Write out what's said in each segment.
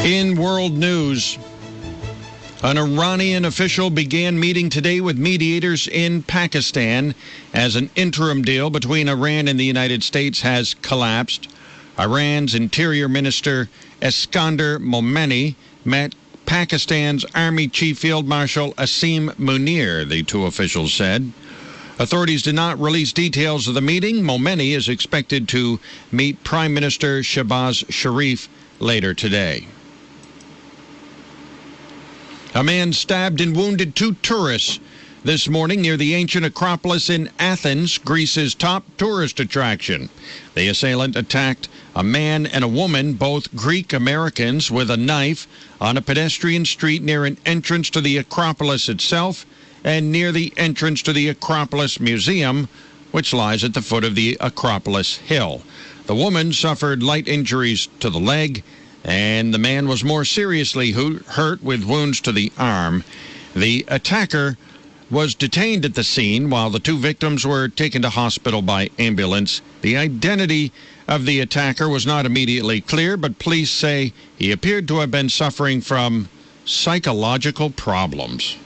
In world news, an Iranian official began meeting today with mediators in Pakistan as an interim deal between Iran and the United States has collapsed. Iran's Interior Minister Eskander Momeni met Pakistan's Army Chief Field Marshal Asim Munir, the two officials said. Authorities did not release details of the meeting. Momeni is expected to meet Prime Minister Shehbaz Sharif later today. A man stabbed and wounded two tourists this morning near the ancient Acropolis in Athens, Greece's top tourist attraction. The assailant attacked a man and a woman, both Greek Americans, with a knife on a pedestrian street near an entrance to the Acropolis itself and near the entrance to the Acropolis Museum, which lies at the foot of the Acropolis Hill. The woman suffered light injuries to the leg, and the man was more seriously hurt with wounds to the arm. The attacker was detained at the scene while the two victims were taken to hospital by ambulance. The identity of the attacker was not immediately clear, but police say he appeared to have been suffering from psychological problems.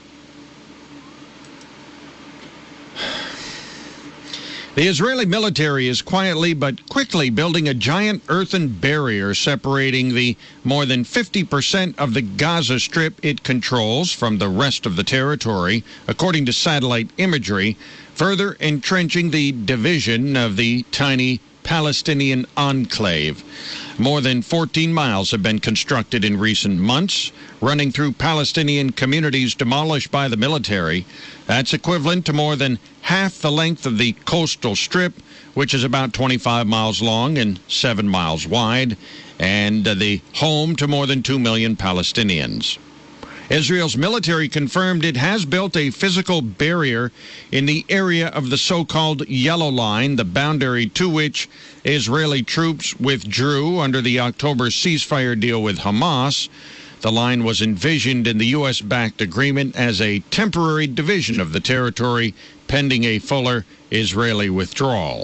The Israeli military is quietly but quickly building a giant earthen barrier separating the more than 50% of the Gaza Strip it controls from the rest of the territory, according to satellite imagery, further entrenching the division of the tiny Palestinian enclave. More than 14 miles have been constructed in recent months, running through Palestinian communities demolished by the military. That's equivalent to more than half the length of the coastal strip, which is about 25 miles long and 7 miles wide, and the home to more than 2 million Palestinians. Israel's military confirmed it has built a physical barrier in the area of the so-called Yellow Line, the boundary to which Israeli troops withdrew under the October ceasefire deal with Hamas. The line was envisioned in the U.S.-backed agreement as a temporary division of the territory pending a fuller Israeli withdrawal.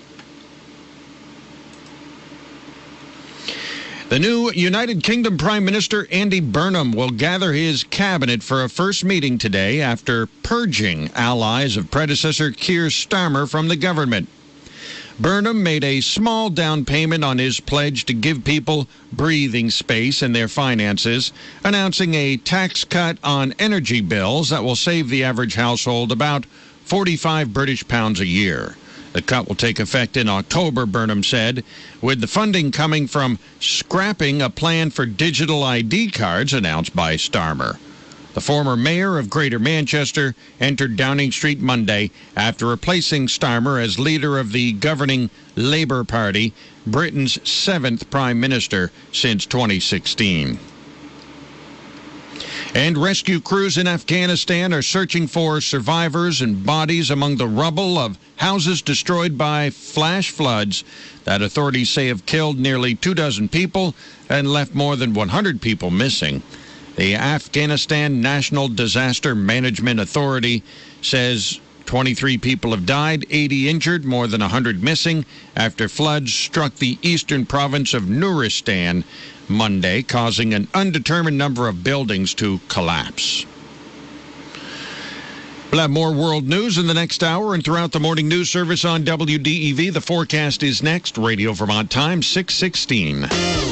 The new United Kingdom Prime Minister Andy Burnham will gather his cabinet for a first meeting today after purging allies of predecessor Keir Starmer from the government. Burnham made a small down payment on his pledge to give people breathing space in their finances, announcing a tax cut on energy bills that will save the average household about 45 British pounds a year. The cut will take effect in October, Burnham said, with the funding coming from scrapping a plan for digital ID cards announced by Starmer. The former mayor of Greater Manchester entered Downing Street Monday after replacing Starmer as leader of the governing Labour Party, Britain's 7th prime minister since 2016. And rescue crews in Afghanistan are searching for survivors and bodies among the rubble of houses destroyed by flash floods that authorities say have killed nearly 24 people and left more than 100 people missing. The Afghanistan National Disaster Management Authority says 23 people have died, 80 injured, more than 100 missing after floods struck the eastern province of Nuristan Monday, causing an undetermined number of buildings to collapse. We'll have more world news in the next hour and throughout the morning news service on WDEV. The forecast is next. Radio Vermont time, 6:16.